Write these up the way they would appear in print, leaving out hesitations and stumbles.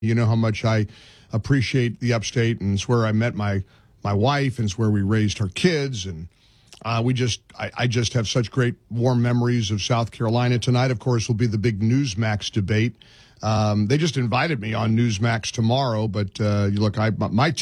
You know how much I appreciate the upstate, and it's where I met my wife, and it's where we raised her kids, and I just have such great warm memories of South Carolina. Tonight, of course, will be the big Newsmax debate. They just invited me on Newsmax tomorrow, but look, my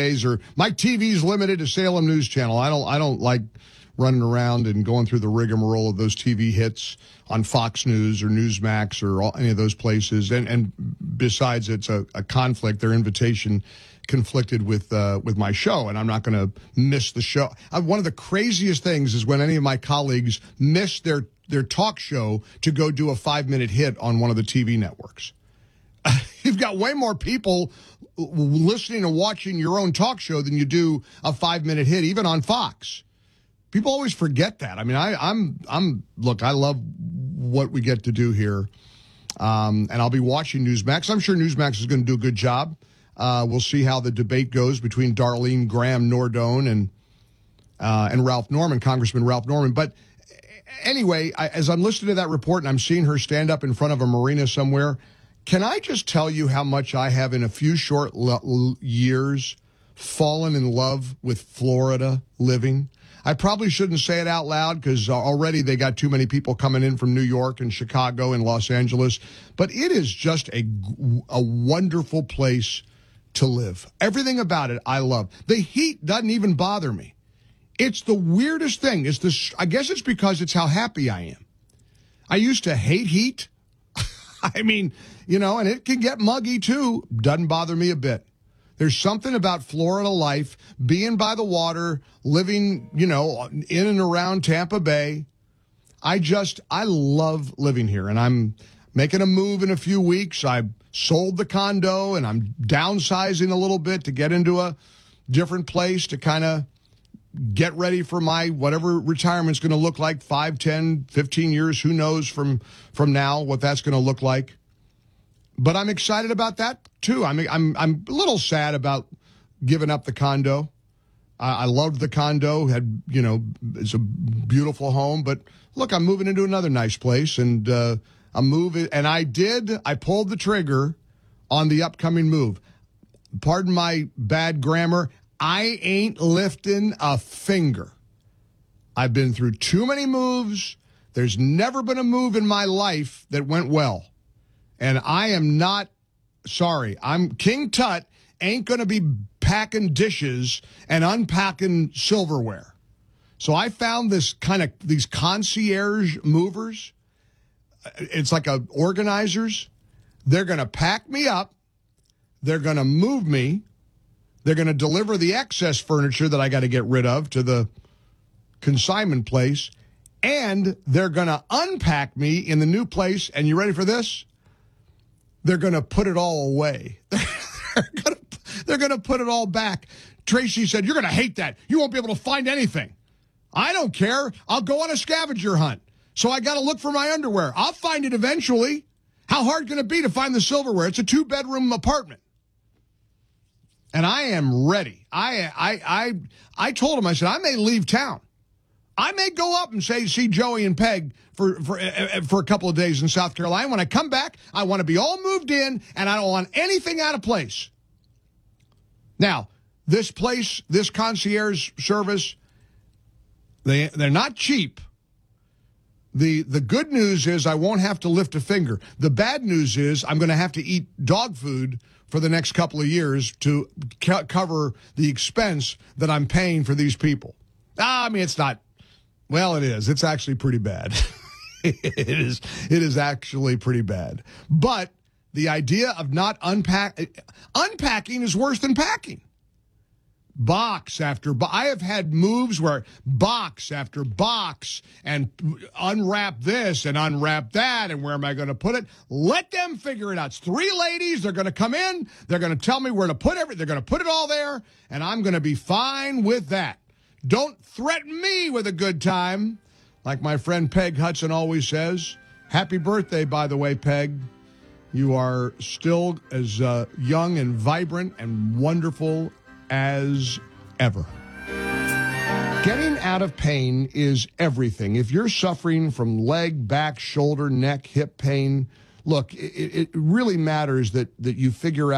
TV's limited to Salem News Channel. I don't like running around and going through the rigmarole of those TV hits on Fox News or Newsmax or any of those places. And besides, it's a conflict. Their invitation conflicted with my show, and I'm not going to miss the show. One of the craziest things is when any of my colleagues miss their talk show to go do a 5-minute hit on one of the TV networks. You've got way more people listening and watching your own talk show than you do a 5-minute hit, even on Fox. People always forget that. I mean, look, I love what we get to do here. And I'll be watching Newsmax. I'm sure Newsmax is going to do a good job. We'll see how the debate goes between Darlene Graham Nordone and Ralph Norman, Congressman Ralph Norman. But anyway, as I'm listening to that report and I'm seeing her stand up in front of a marina somewhere, can I just tell you how much I have in a few short years fallen in love with Florida living? I probably shouldn't say it out loud because already they got too many people coming in from New York and Chicago and Los Angeles. But it is just a wonderful place to live. Everything about it I love. The heat doesn't even bother me. It's the weirdest thing. I guess it's because it's how happy I am. I used to hate heat. I mean, and it can get muggy too. Doesn't bother me a bit. There's something about Florida life, being by the water, living, in and around Tampa Bay. I love living here, and I'm making a move in a few weeks. I sold the condo, and I'm downsizing a little bit to get into a different place to kind of get ready for my whatever retirement's going to look like 5, 10, 15 years. Who knows from now what that's going to look like. But I'm excited about that, too. I'm a little sad about giving up the condo. I loved the condo, it's a beautiful home. But, look, I'm moving into another nice place, and I'm moving. And I pulled the trigger on the upcoming move. Pardon my bad grammar. I ain't lifting a finger. I've been through too many moves. There's never been a move in my life that went well. And I am not sorry. King Tut ain't going to be packing dishes and unpacking silverware. So I found these concierge movers. It's like organizers. They're going to pack me up. They're going to move me. They're going to deliver the excess furniture that I got to get rid of to the consignment place. And they're going to unpack me in the new place. And you ready for this? They're going to put it all away. They're going to put it all back. Tracy said, you're going to hate that. You won't be able to find anything. I don't care. I'll go on a scavenger hunt. So I got to look for my underwear. I'll find it eventually. How hard can it be to find the silverware? It's a 2-bedroom apartment. And I am ready. I told him, I said, I may leave town. I may go up and see Joey and Peg for a couple of days in South Carolina. When I come back, I want to be all moved in, and I don't want anything out of place. Now, this place, this concierge service, they're not cheap. The good news is I won't have to lift a finger. The bad news is I'm going to have to eat dog food for the next couple of years to cover the expense that I'm paying for these people. I mean, it's not. Well, it is. It's actually pretty bad. It is actually pretty bad. But the idea of not unpacking is worse than packing. Box after box. I have had moves where box after box and unwrap this and unwrap that, and where am I going to put it? Let them figure it out. It's 3 ladies. They're going to come in. They're going to tell me where to put everything. They're going to put it all there, and I'm going to be fine with that. Don't threaten me with a good time, like my friend Peg Hudson always says. Happy birthday, by the way, Peg. You are still as young and vibrant and wonderful as ever. Getting out of pain is everything. If you're suffering from leg, back, shoulder, neck, hip pain, look, it really matters that you figure out